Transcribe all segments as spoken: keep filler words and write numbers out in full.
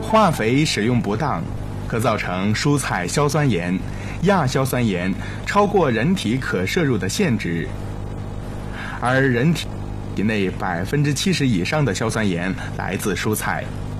化肥使用不当，可造成蔬菜硝酸盐、亚硝酸盐超过人体可摄入的限值，而人体体内百分之七十以上的硝酸盐来自蔬菜。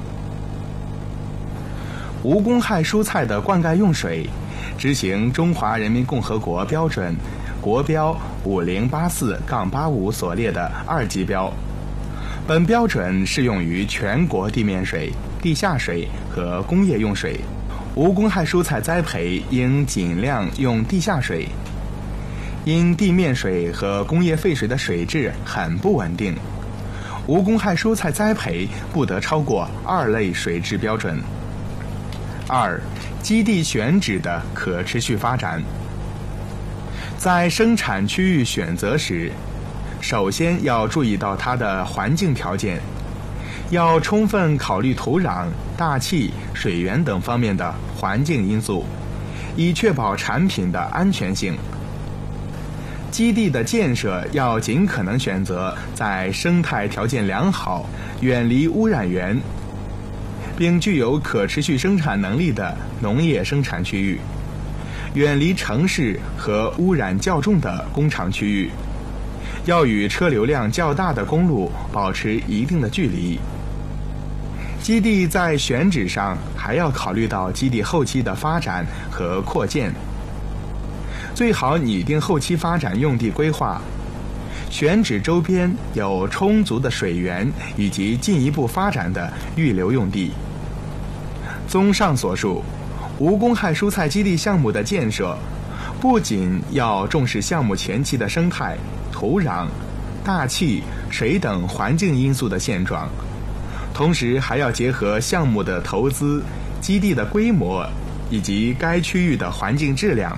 无公害蔬菜的灌溉用水，执行中华人民共和国标准国标五零八四杠八五所列的二级标。本标准适用于全国地面水、地下水和工业用水。无公害蔬菜栽培应尽量用地下水，因地面水和工业废水的水质很不稳定。无公害蔬菜栽培不得超过二类水质标准。二、基地选址的可持续发展。在生产区域选择时，首先要注意到它的环境条件，要充分考虑土壤、大气、水源等方面的环境因素，以确保产品的安全性。基地的建设要尽可能选择在生态条件良好、远离污染源，并具有可持续生产能力的农业生产区域，远离城市和污染较重的工厂区域，要与车流量较大的公路保持一定的距离。基地在选址上还要考虑到基地后期的发展和扩建，最好拟定后期发展用地规划，选址周边有充足的水源以及进一步发展的预留用地。综上所述，无公害蔬菜基地项目的建设，不仅要重视项目前期的生态、土壤、大气、水等环境因素的现状，同时还要结合项目的投资、基地的规模以及该区域的环境质量。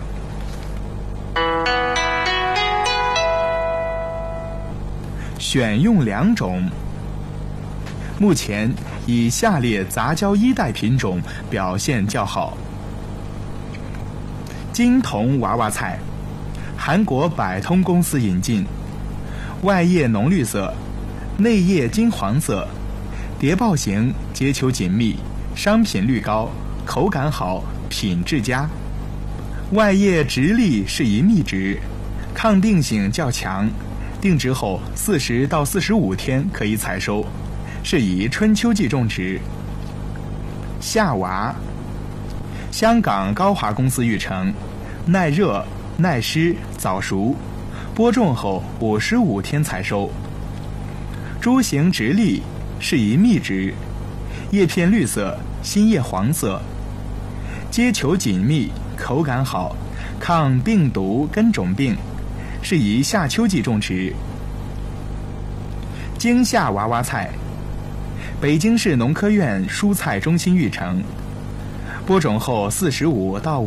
选用两种。目前以下列杂交一代品种表现较好：金铜娃娃菜，韩国百通公司引进，外叶浓绿色，内叶金黄色，谍报型，结球紧密，商品率高，口感好，品质佳。外叶直立适宜密植，抗病性较强，定植后四十到四十五天可以采收，适宜春秋季种植。夏娃，香港高华公司育成，耐热、耐湿、早熟，播种后五十五天采收。株形直立，适宜密植，叶片绿色，新叶黄色，结球紧密，口感好，抗病毒根种病，适宜夏秋季种植。京夏娃娃菜，北京市农科院蔬菜中心育成，播种后四十五到